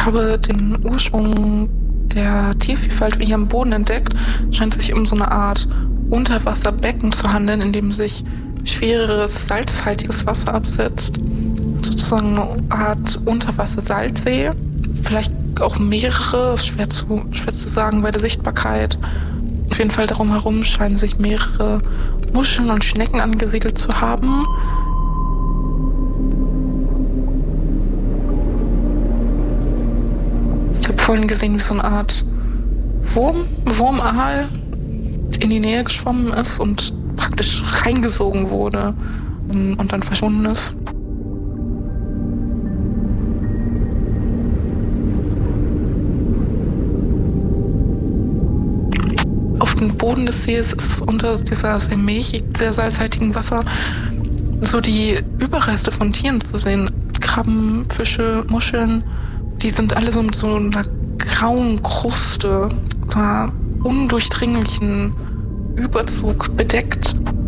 habe den Ursprung der Tiervielfalt hier am Boden entdeckt. Es scheint sich um so eine Art Unterwasserbecken zu handeln, in dem sich schwereres, salzhaltiges Wasser absetzt. Sozusagen eine Art Unterwasser-Salzsee. Vielleicht auch mehrere, ist schwer zu sagen bei der Sichtbarkeit. Auf jeden Fall darum herum scheinen sich mehrere Muscheln und Schnecken angesiedelt zu haben. Ich habe vorhin gesehen, wie so eine Art Wurmaal in die Nähe geschwommen ist und praktisch reingesogen wurde und dann verschwunden ist. Auf dem Boden des Sees ist unter dieser sehr milchigen, sehr salzhaltigen Wasser so die Überreste von Tieren zu sehen. Krabben, Fische, Muscheln, die sind alle so mit so einer grauen Kruste, so einer undurchdringlichen Überzug bedeckt.